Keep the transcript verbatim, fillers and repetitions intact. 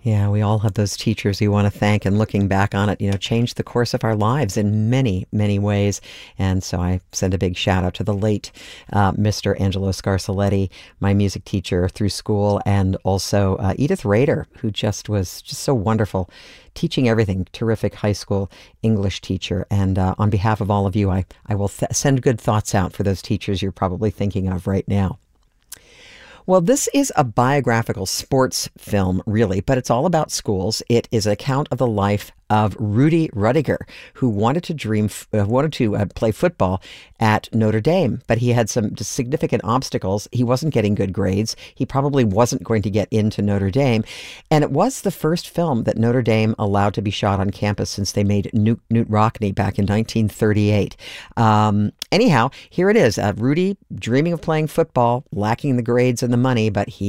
Yeah, we all have those teachers we want to thank, and looking back on it, you know, changed the course of our lives in many, many ways. And so I send a big shout out to the late uh, Mister Angelo Scarsoletti, my music teacher through school, and also uh, Edith Rader, who just was just so wonderful, teaching everything. Terrific high school English teacher. And uh, on behalf of all of you, I, I will th- send good thoughts out for those teachers you're probably thinking of right now. Well, this is a biographical sports film, really, but it's all about schools. It is an account of the life of Rudy Rudiger, who wanted to dream, uh, wanted to uh, play football at Notre Dame, but he had some significant obstacles. He wasn't getting good grades. He probably wasn't going to get into Notre Dame, and it was the first film that Notre Dame allowed to be shot on campus since they made Newt, Newt Rockne back in nineteen thirty-eight. Um, anyhow, here it is: uh, Rudy dreaming of playing football, lacking the grades and the money, but he